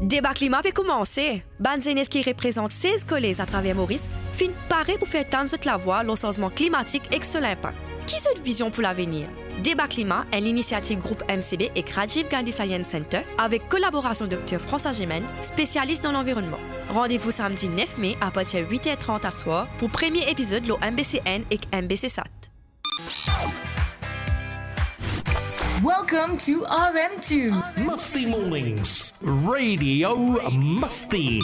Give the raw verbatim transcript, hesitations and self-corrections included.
Débat climat peut commencer. Banzenes qui représente seize collèges à travers Maurice fin paraît pour faire tendre la voix au changement climatique et son impact. Qui est cette vision pour l'avenir? Débat climat est l'initiative groupe M C B et Rajiv Gandhi Science Center avec collaboration Dr François Gémen, spécialiste dans l'environnement. Rendez-vous samedi neuf mai à partir de huit heures trente à soir pour le premier épisode de M B C N et M B C S A T. Welcome to R M two Musty Mornings, Radio Musty.